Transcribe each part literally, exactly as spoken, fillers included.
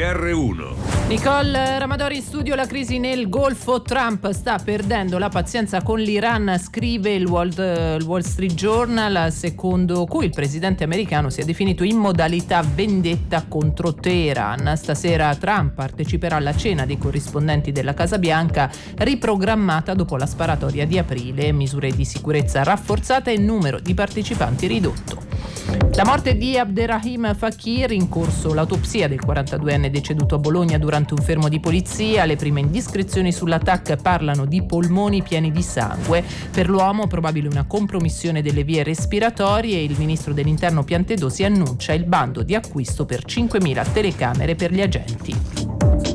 R uno. Nicole Ramadori in studio. La crisi nel Golfo, Trump sta perdendo la pazienza con l'Iran, scrive il Wall, il Wall Street Journal, secondo cui il presidente americano si è definito in modalità vendetta contro Teheran. Stasera Trump parteciperà alla cena dei corrispondenti della Casa Bianca, riprogrammata dopo la sparatoria di aprile, misure di sicurezza rafforzate e numero di partecipanti ridotto. La morte di Abderrahim Fakir, in corso l'autopsia del quarantaduenne deceduto a Bologna durante un fermo di polizia. Le prime indiscrezioni sull'attacco parlano di polmoni pieni di sangue. Per l'uomo probabile una compromissione delle vie respiratorie. Il ministro dell'Interno Piantedosi annuncia il bando di acquisto per cinquemila telecamere per gli agenti.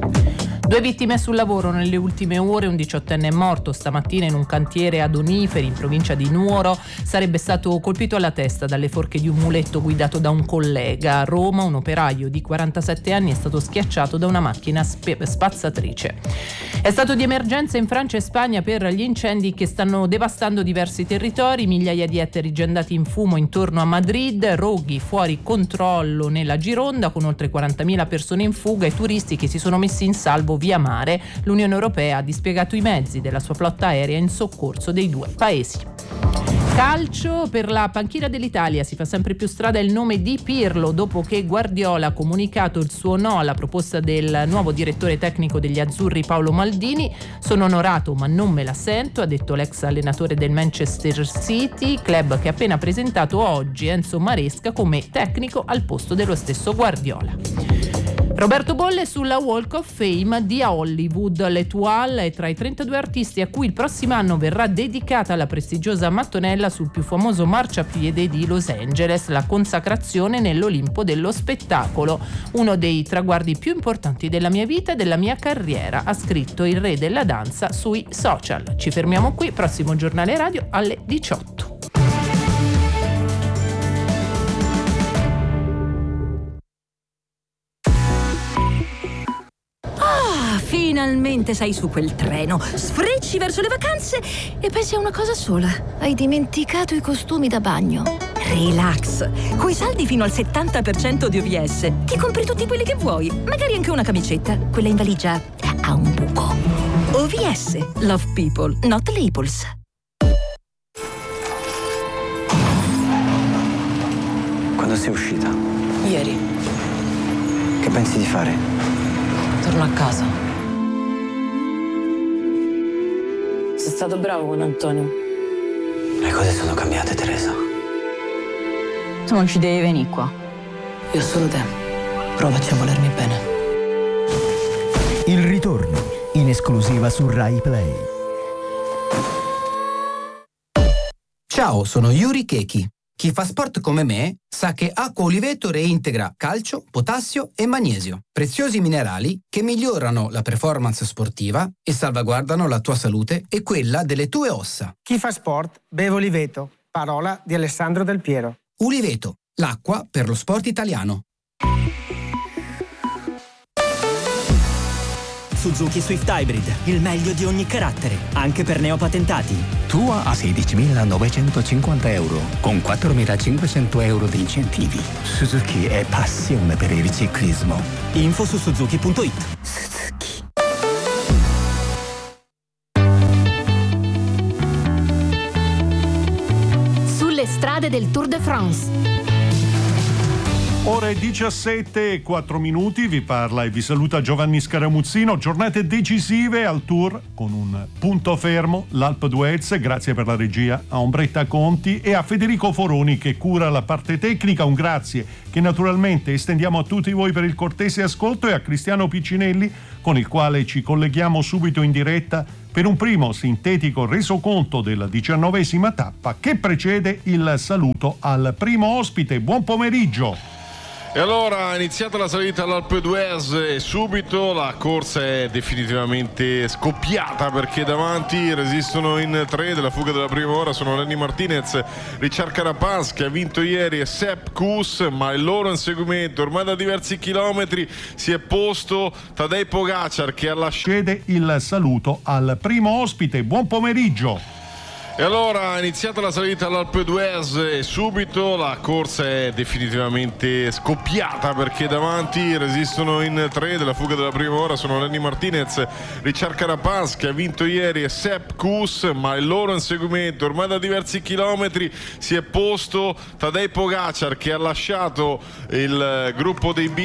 Due vittime sul lavoro nelle ultime ore. Un diciottenne è morto stamattina in un cantiere ad Oniferi, in provincia di Nuoro. Sarebbe stato colpito alla testa dalle forche di un muletto guidato da un collega. A Roma un operaio di quarantasette anni è stato schiacciato da una macchina spe- spazzatrice. È stato di emergenza in Francia e Spagna per gli incendi che stanno devastando diversi territori. Migliaia di ettari già andati in fumo intorno a Madrid, roghi fuori controllo nella Gironda con oltre quarantamila persone in fuga e turisti che si sono messi in salvo via mare. L'Unione Europea ha dispiegato i mezzi della sua flotta aerea in soccorso dei due paesi. Calcio, per la panchina dell'Italia si fa sempre più strada il nome di Pirlo dopo che Guardiola ha comunicato il suo no alla proposta del nuovo direttore tecnico degli azzurri Paolo Maldini. Sono onorato ma non me la sento, ha detto l'ex allenatore del Manchester City, club che ha appena presentato oggi Enzo Maresca come tecnico al posto dello stesso Guardiola. Roberto Bolle sulla Walk of Fame di Hollywood. L'Etoile è tra i trentadue artisti a cui il prossimo anno verrà dedicata la prestigiosa mattonella sul più famoso marciapiede di Los Angeles, la consacrazione nell'Olimpo dello spettacolo. Uno dei traguardi più importanti della mia vita e della mia carriera, ha scritto il re della danza sui social. Ci fermiamo qui, prossimo giornale radio alle diciotto. Finalmente sei su quel treno, sfrecci verso le vacanze e pensi a una cosa sola. Hai dimenticato i costumi da bagno. Relax, coi saldi fino al settanta per cento di O V S ti compri tutti quelli che vuoi, magari anche una camicetta. Quella in valigia ha un buco. O V S, love people, not labels. Quando sei uscita? Ieri. Che pensi di fare? Torno a casa. Sei stato bravo con Antonio. Le cose sono cambiate, Teresa. Tu non ci devi venire qua. Io ho solo te. Provaci a volermi bene. Il ritorno, in esclusiva su Rai Play. Ciao, sono Yuri Keki. Chi fa sport come me sa che Acqua Oliveto reintegra calcio, potassio e magnesio, preziosi minerali che migliorano la performance sportiva e salvaguardano la tua salute e quella delle tue ossa. Chi fa sport beve Oliveto, parola di Alessandro Del Piero. Oliveto, l'acqua per lo sport italiano. Suzuki Swift Hybrid, il meglio di ogni carattere, anche per neopatentati. Tua a sedicimilanovecentoscinquanta euro, con quattromilacinquecento euro di incentivi. Suzuki è passione per il ciclismo. Info su suzuki punto it. Suzuki. Sulle strade del Tour de France. Ore diciassette e quattro minuti, vi parla e vi saluta Giovanni Scaramuzzino. Giornate decisive al Tour con un punto fermo, l'Alpe d'Huez, grazie per la regia a Ombretta Conti e a Federico Foroni che cura la parte tecnica. Un grazie che naturalmente estendiamo a tutti voi per il cortese ascolto e a Cristiano Piccinelli con il quale ci colleghiamo subito in diretta per un primo sintetico resoconto della diciannovesima tappa che precede il saluto al primo ospite. Buon pomeriggio! E allora è iniziata la salita all'Alpe d'Huez e subito la corsa è definitivamente scoppiata perché davanti resistono in tre della fuga della prima ora sono Lenny Martinez, Richard Carapaz che ha vinto ieri e Sepp Kuss, ma il loro inseguimento ormai da diversi chilometri si è posto Tadej Pogacar che ha lasciato il saluto al primo ospite. Buon pomeriggio! E allora è iniziata la salita all'Alpe d'Huez e subito la corsa è definitivamente scoppiata, perché davanti resistono in tre della fuga della prima ora sono Lenny Martinez, Richard Carapaz che ha vinto ieri e Sepp Kuss, ma il loro inseguimento ormai da diversi chilometri si è posto Tadej Pogacar, che ha lasciato il gruppo dei B